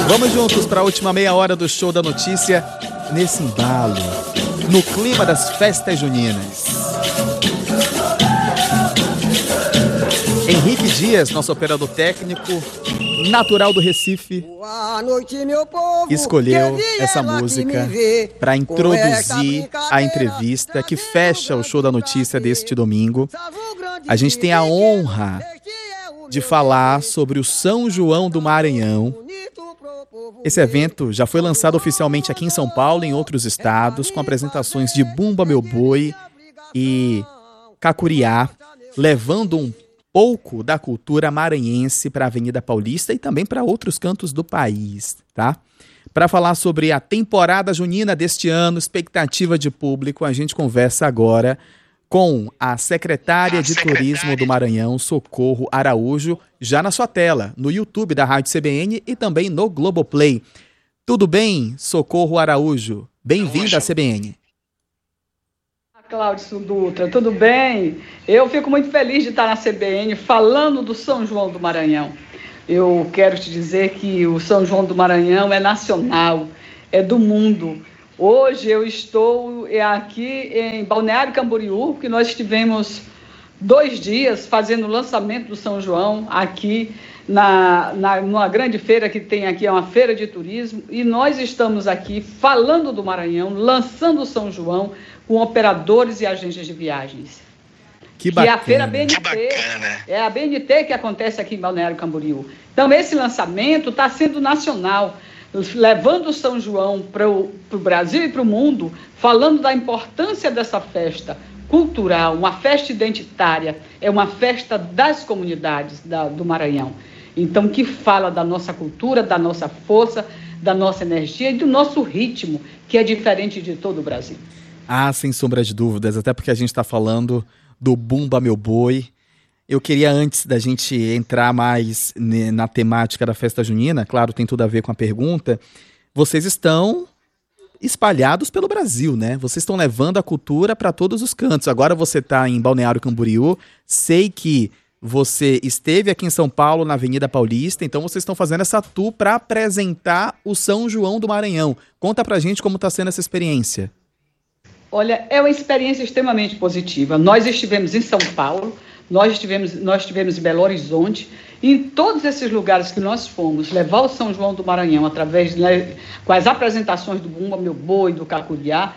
Vamos juntos para a última meia hora do Show da Notícia, nesse embalo, no clima das festas juninas. Henrique Dias, nosso operador técnico, natural do Recife, escolheu essa música para introduzir a entrevista que fecha o Show da Notícia deste domingo. A gente tem a honra de falar sobre o São João do Maranhão. Esse evento já foi lançado oficialmente aqui em São Paulo e em outros estados, com apresentações de Bumba Meu Boi e Cacuriá, levando um pouco da cultura maranhense para a Avenida Paulista e também para outros cantos do país, tá? Para falar sobre a temporada junina deste ano, expectativa de público, a gente conversa agora com a secretária de Turismo do Maranhão, Socorro Araújo, já na sua tela, no YouTube da Rádio CBN e também no Globoplay. Tudo bem, Socorro Araújo? Bem-vinda à CBN. Cláudio Dutra, tudo bem? Eu fico muito feliz de estar na CBN falando do São João do Maranhão. Eu quero te dizer que o São João do Maranhão é nacional, é do mundo. Hoje eu estou aqui em Balneário Camboriú, que nós tivemos 2 dias fazendo o lançamento do São João aqui numa grande feira que tem aqui, é uma feira de turismo, e nós estamos aqui falando do Maranhão, lançando o São João com operadores e agências de viagens. Que bacana. Que é a feira BNT, é a BNT que acontece aqui em Balneário Camboriú. Então esse lançamento está sendo nacional, levando o São João para o Brasil e para o mundo, falando da importância dessa festa cultural, uma festa identitária, é uma festa das comunidades do Maranhão. Então, que fala da nossa cultura, da nossa força, da nossa energia e do nosso ritmo, que é diferente de todo o Brasil. Ah, sem sombra de dúvidas, até porque a gente está falando do Bumba Meu Boi. Eu queria, antes da gente entrar mais na temática da festa junina, claro, tem tudo a ver com a pergunta, vocês estão espalhados pelo Brasil, né? Vocês estão levando a cultura para todos os cantos. Agora você está em Balneário Camboriú, sei que você esteve aqui em São Paulo, na Avenida Paulista, então vocês estão fazendo essa tour para apresentar o São João do Maranhão. Conta pra gente como está sendo essa experiência. Olha, é uma experiência extremamente positiva. Nós estivemos em São Paulo, nós estivemos em Belo Horizonte, e em todos esses lugares que nós fomos levar o São João do Maranhão, com as apresentações do Bumba Meu Boi, do Cacuriá,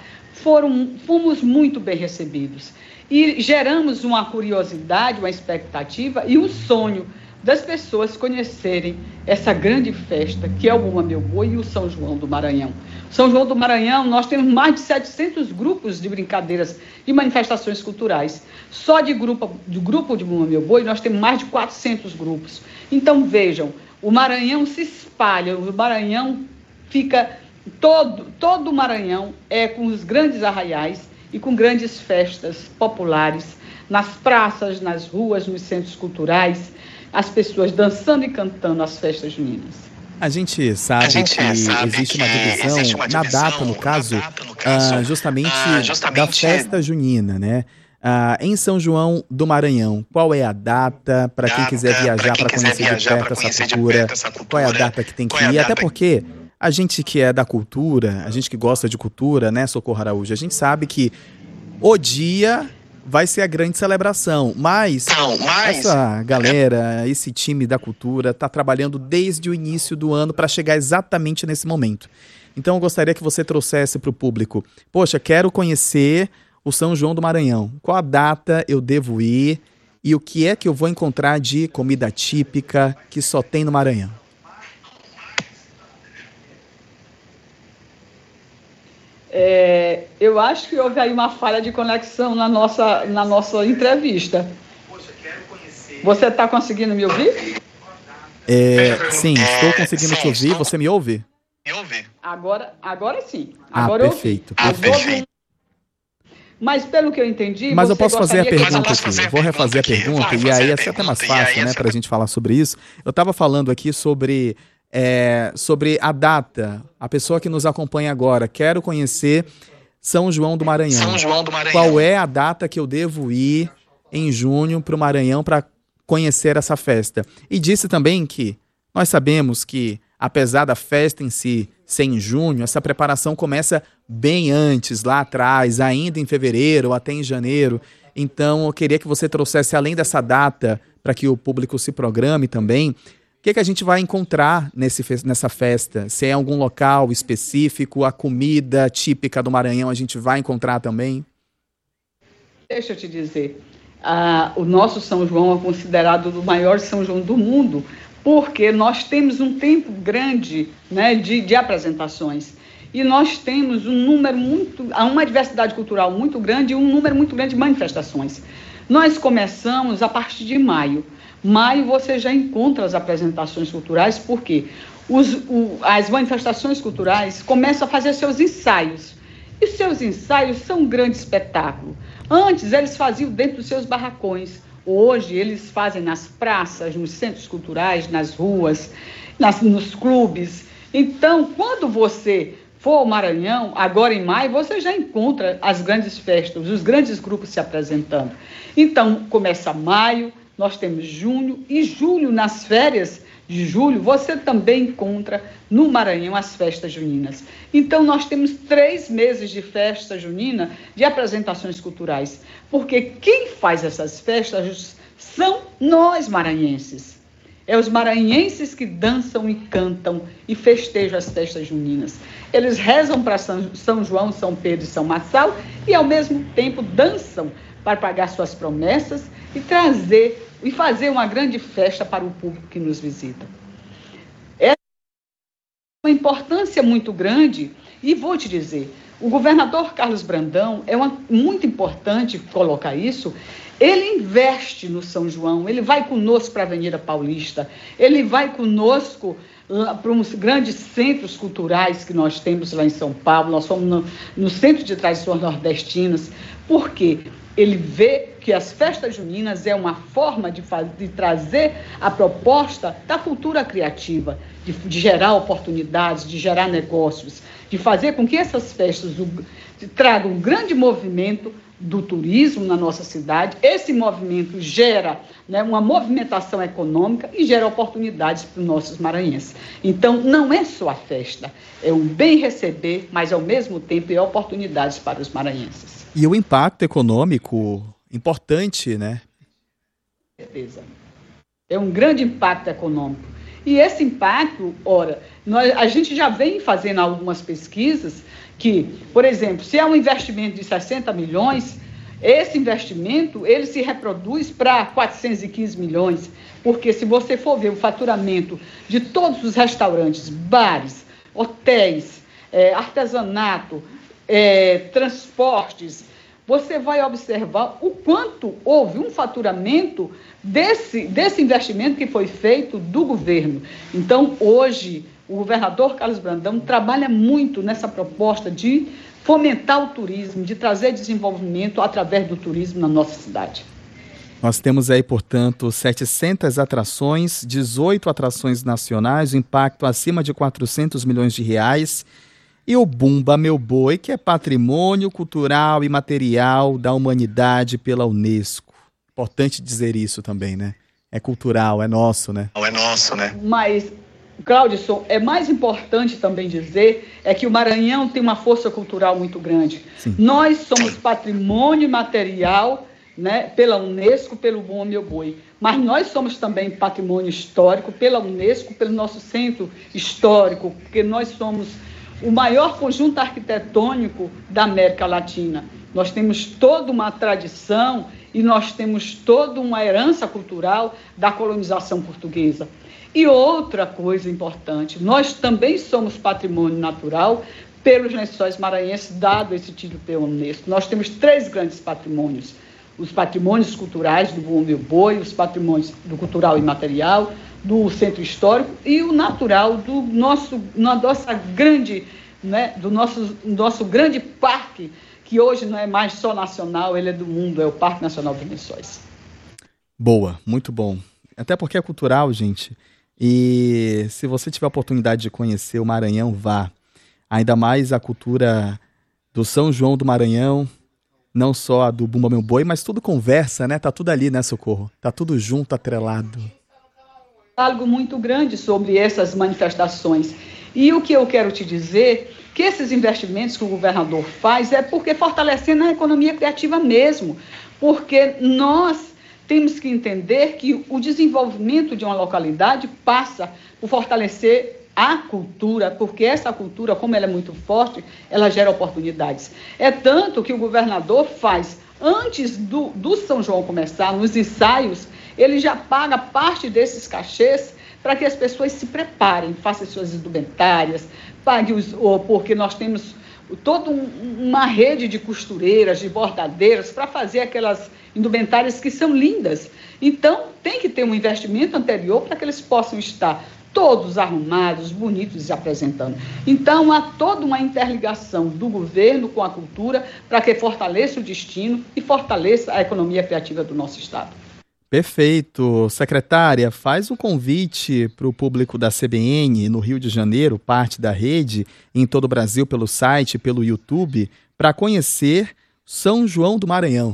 fomos muito bem recebidos. E geramos uma curiosidade, uma expectativa e um sonho das pessoas conhecerem essa grande festa que é o Bumba Meu Boi e o São João do Maranhão. São João do Maranhão, nós temos mais de 700 grupos de brincadeiras e manifestações culturais. Só de grupo de Bumba Meu Boi, nós temos mais de 400 grupos. Então, vejam, o Maranhão se espalha, o Maranhão fica... Todo o Maranhão é com os grandes arraiais e com grandes festas populares, nas praças, nas ruas, nos centros culturais, as pessoas dançando e cantando as festas juninas. A gente sabe que existe uma divisão na data, no caso, justamente da festa junina, né? Em São João do Maranhão, qual é a data para quem quiser viajar para conhecer de perto essa cultura? Qual é a data que tem que ir? Até porque a gente que é da cultura, a gente que gosta de cultura, né, Socorro Araújo, a gente sabe que o dia vai ser a grande celebração, mas essa galera, esse time da cultura está trabalhando desde o início do ano para chegar exatamente nesse momento. Então eu gostaria que você trouxesse para o público, poxa, quero conhecer o São João do Maranhão, qual a data eu devo ir e o que é que eu vou encontrar de comida típica que só tem no Maranhão? Eu acho que houve aí uma falha de conexão na nossa entrevista. Poxa, quero conhecer. Você está conseguindo me ouvir? Sim, estou conseguindo te ouvir. Você me ouve? Me ouve? Agora sim. Agora perfeito. Perfeito. Mas pelo que eu entendi... Mas eu posso fazer a pergunta aqui. Eu vou refazer a pergunta e aí é até mais fácil, né, para a gente falar sobre isso. Eu estava falando aqui sobre a data. A pessoa que nos acompanha agora, quero conhecer São João do Maranhão. Qual é a data que eu devo ir em junho para o Maranhão para conhecer essa festa? E disse também que nós sabemos que apesar da festa em si ser em junho, essa preparação começa bem antes, lá atrás, ainda em fevereiro ou até em janeiro. Então, eu queria que você trouxesse, além dessa data, para que o público se programe também, o que a gente vai encontrar nessa festa? Se é algum local específico, a comida típica do Maranhão a gente vai encontrar também? Deixa eu te dizer, o nosso São João é considerado o maior São João do mundo, porque nós temos um tempo grande, né, de apresentações. E nós temos uma diversidade cultural muito grande e um número muito grande de manifestações. Nós começamos a partir de maio. Maio você já encontra as apresentações culturais, porque as manifestações culturais começam a fazer seus ensaios. E seus ensaios são um grande espetáculo. Antes eles faziam dentro dos seus barracões. Hoje eles fazem nas praças, nos centros culturais, nas ruas, nos clubes. Então, quando você for ao Maranhão, agora em maio, você já encontra as grandes festas, os grandes grupos se apresentando. Então, começa maio, nós temos junho e julho, nas férias de julho, você também encontra no Maranhão as festas juninas. Então, nós temos 3 meses de festa junina, de apresentações culturais, porque quem faz essas festas são nós maranhenses. É os maranhenses que dançam e cantam e festejam as festas juninas. Eles rezam para São João, São Pedro e São Marçal e, ao mesmo tempo, dançam para pagar suas promessas e fazer uma grande festa para o público que nos visita. É uma importância muito grande, e vou te dizer, o governador Carlos Brandão, muito importante colocar isso, ele investe no São João, ele vai conosco para a Avenida Paulista, ele vai conosco para uns grandes centros culturais que nós temos lá em São Paulo, nós somos no Centro de Tradições Nordestinas, porque ele vê que as festas juninas é uma forma de trazer a proposta da cultura criativa, de gerar oportunidades, de gerar negócios, de fazer com que essas festas tragam um grande movimento do turismo na nossa cidade. Esse movimento gera, né, uma movimentação econômica e gera oportunidades para os nossos maranhenses. Então, não é só a festa, é um bem receber, mas ao mesmo tempo é oportunidades para os maranhenses. E o impacto econômico importante, né? Com certeza. É um grande impacto econômico. E esse impacto, a gente já vem fazendo algumas pesquisas que, por exemplo, se há um investimento de 60 milhões, esse investimento ele se reproduz para 415 milhões, porque se você for ver o faturamento de todos os restaurantes, bares, hotéis, artesanato, transportes, você vai observar o quanto houve um faturamento desse investimento que foi feito do governo. Então, hoje, o governador Carlos Brandão trabalha muito nessa proposta de fomentar o turismo, de trazer desenvolvimento através do turismo na nossa cidade. Nós temos aí, portanto, 700 atrações, 18 atrações nacionais, um impacto acima de 400 milhões de reais. E o Bumba Meu Boi, que é patrimônio cultural e material da humanidade pela Unesco. Importante dizer isso também, né? É cultural, é nosso, né? É nosso, né? Mas, Cláudio, é mais importante também dizer que o Maranhão tem uma força cultural muito grande. Sim. Nós somos patrimônio material, né, pela Unesco, pelo Bumba Meu Boi. Mas nós somos também patrimônio histórico pela Unesco, pelo nosso centro histórico, porque nós somos o maior conjunto arquitetônico da América Latina. Nós temos toda uma tradição e nós temos toda uma herança cultural da colonização portuguesa. E outra coisa importante, nós também somos patrimônio natural pelos Lençóis Maranhenses, dado esse título pela Unesco. Nós temos 3 grandes patrimônios: os patrimônios culturais do Bumba Meu Boi, os patrimônios do cultural e material, do centro histórico e o natural do nosso grande parque, que hoje não é mais só nacional, ele é do mundo, é o Parque Nacional dos Lençóis. Boa, muito bom. Até porque é cultural, gente. E se você tiver a oportunidade de conhecer o Maranhão, vá. Ainda mais a cultura do São João do Maranhão, não só a do Bumba Meu Boi, mas tudo conversa, né? Tá tudo ali, né, Socorro? Tá tudo junto, atrelado. diálogo muito grande sobre essas manifestações. E o que eu quero te dizer, que esses investimentos que o governador faz é porque fortalecendo a economia criativa mesmo, porque nós temos que entender que o desenvolvimento de uma localidade passa por fortalecer a cultura, porque essa cultura, como ela é muito forte, ela gera oportunidades. É tanto que o governador faz, antes do São João começar, nos ensaios, ele já paga parte desses cachês para que as pessoas se preparem, façam suas indumentárias, porque nós temos toda uma rede de costureiras, de bordadeiras, para fazer aquelas indumentárias que são lindas. Então, tem que ter um investimento anterior para que eles possam estar todos arrumados, bonitos e apresentando. Então, há toda uma interligação do governo com a cultura para que fortaleça o destino e fortaleça a economia criativa do nosso estado. Perfeito. Secretária, faz um convite para o público da CBN no Rio de Janeiro, parte da rede, em todo o Brasil, pelo site, pelo YouTube, para conhecer São João do Maranhão.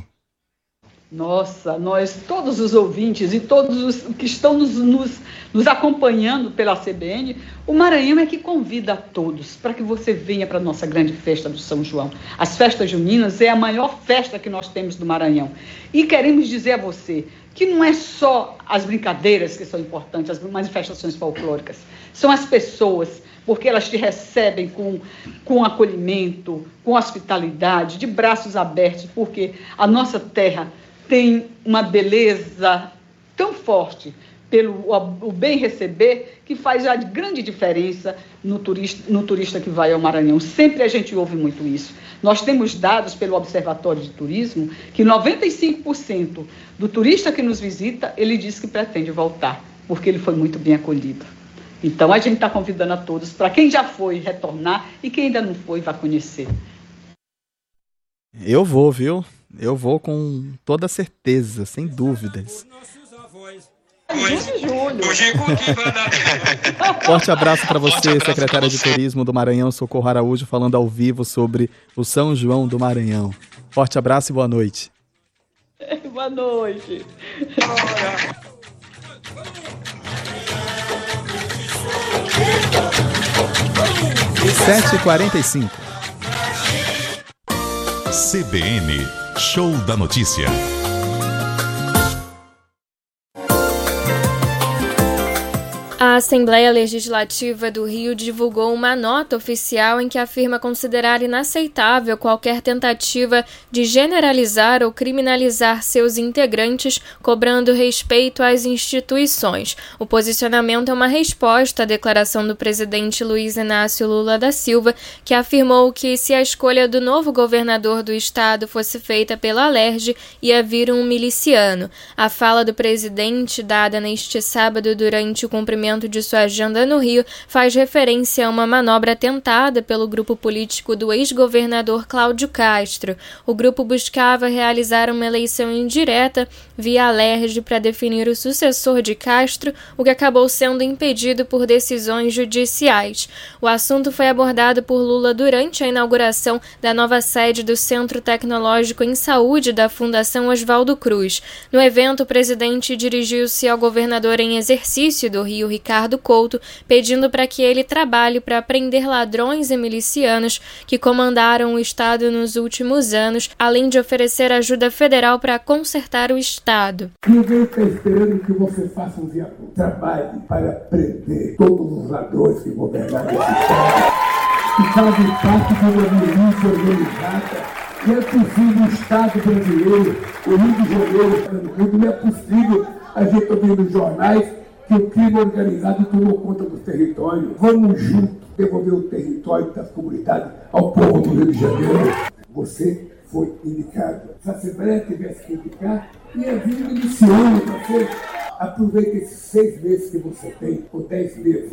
Nossa, nós, todos os ouvintes e todos os que estão nos acompanhando pela CBN, o Maranhão é que convida a todos para que você venha para a nossa grande festa do São João. As festas juninas é a maior festa que nós temos do Maranhão. E queremos dizer a você que não é só as brincadeiras que são importantes, as manifestações folclóricas, são as pessoas, porque elas te recebem com acolhimento, com hospitalidade, de braços abertos, porque a nossa terra tem uma beleza tão forte pelo o bem receber, que faz a grande diferença no turista que vai ao Maranhão. Sempre a gente ouve muito isso. Nós temos dados pelo Observatório de Turismo que 95% do turista que nos visita, ele diz que pretende voltar, porque ele foi muito bem acolhido. Então, a gente está convidando a todos, para quem já foi, retornar, e quem ainda não foi, vai conhecer. Eu vou, viu? Eu vou com toda certeza, sem dúvidas. Forte abraço para você, secretária de Turismo do Maranhão, Socorro Araújo, falando ao vivo sobre o São João do Maranhão. Forte abraço e boa noite. Boa noite. 7h45. CBN, Show da Notícia. A Assembleia Legislativa do Rio divulgou uma nota oficial em que afirma considerar inaceitável qualquer tentativa de generalizar ou criminalizar seus integrantes, cobrando respeito às instituições. O posicionamento é uma resposta à declaração do presidente Luiz Inácio Lula da Silva, que afirmou que se a escolha do novo governador do estado fosse feita pela Alerj, ia vir um miliciano. A fala do presidente, dada neste sábado durante o cumprimento de sua agenda no Rio, faz referência a uma manobra tentada pelo grupo político do ex-governador Cláudio Castro. O grupo buscava realizar uma eleição indireta via Alerj para definir o sucessor de Castro, o que acabou sendo impedido por decisões judiciais. O assunto foi abordado por Lula durante a inauguração da nova sede do Centro Tecnológico em Saúde da Fundação Oswaldo Cruz. No evento, o presidente dirigiu-se ao governador em exercício do Rio, Ricardo Couto, pedindo para que ele trabalhe para prender ladrões e milicianos que comandaram o estado nos últimos anos, além de oferecer ajuda federal para consertar o estado. Ninguém está esperando que você faça um trabalho para prender todos os ladrões que governaram esse estado, que fazem parte de uma milícia organizada. Não é possível o Estado brasileiro, o Rio de Janeiro, não é possível a gente ouvir nos jornais que o crime organizado tomou conta do território. Vamos juntos devolver o território das comunidades ao povo do Rio de Janeiro. Você foi indicado. Se a Assembleia tivesse que indicar, ia vir miliciano para você. Aproveite esses 6 meses que você tem, ou 10 meses.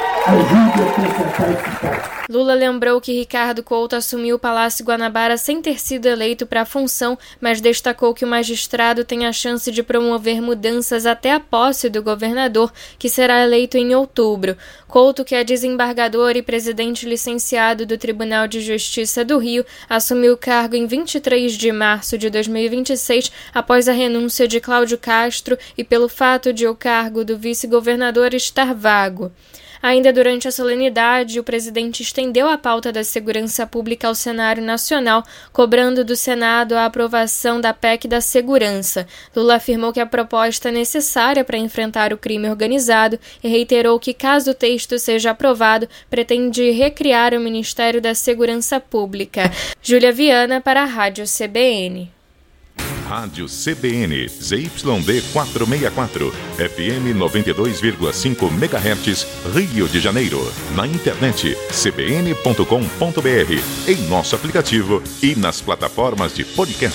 Ajude a consertar esse estado. Lula lembrou que Ricardo Couto assumiu o Palácio Guanabara sem ter sido eleito para a função, mas destacou que o magistrado tem a chance de promover mudanças até a posse do governador, que será eleito em outubro. Couto, que é desembargador e presidente licenciado do Tribunal de Justiça do Rio, assumiu o cargo em 23 de março de 2026, após a renúncia de Cláudio Castro e pelo fato fato de o cargo do vice-governador estar vago. Ainda durante a solenidade, o presidente estendeu a pauta da segurança pública ao cenário nacional, cobrando do Senado a aprovação da PEC da segurança. Lula afirmou que a proposta é necessária para enfrentar o crime organizado e reiterou que, caso o texto seja aprovado, pretende recriar o Ministério da Segurança Pública. Júlia Viana para a Rádio CBN. Rádio CBN, ZYD 464, FM 92,5 MHz, Rio de Janeiro. Na internet, cbn.com.br, em nosso aplicativo e nas plataformas de podcast.